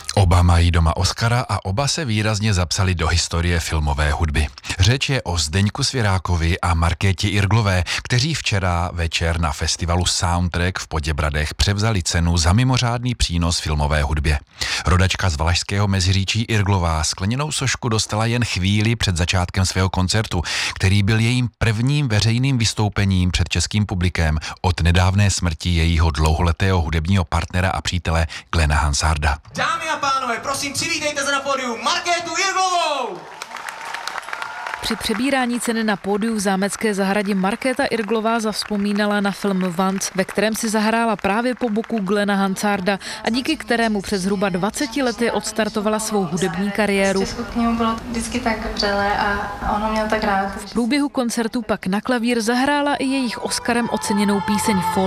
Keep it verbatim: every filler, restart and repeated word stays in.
Oba mají doma Oscara a oba se výrazně zapsali do historie filmové hudby. Řeč je o Zdeňku Svěrákovi a Markétě Irglové, kteří včera večer na festivalu Soundtrack v Poděbradech převzali cenu za mimořádný přínos filmové hudbě. Rodačka z Valašského Meziříčí Irglová skleněnou sošku dostala jen chvíli před začátkem svého koncertu, který byl jejím prvním veřejným vystoupením před českým publikem od nedávné smrti jejího dlouholetého hudebního partnera a přítele Glena Hansarda. Dámy a pánové, prosím, přivítejte se na pódiu Markétu Irglovou! Při přebírání ceny na pódiu v zámecké zahradě Markéta Irglová zavzpomínala na film Once, ve kterém si zahrála právě po boku Glena Hansarda a díky kterému přes zhruba dvaceti lety odstartovala svou hudební kariéru. K němu bylo vždycky tak vřele a on ho měl tak rád. V průběhu koncertu pak na klavír zahrála i jejich Oscarem oceněnou píseň Fall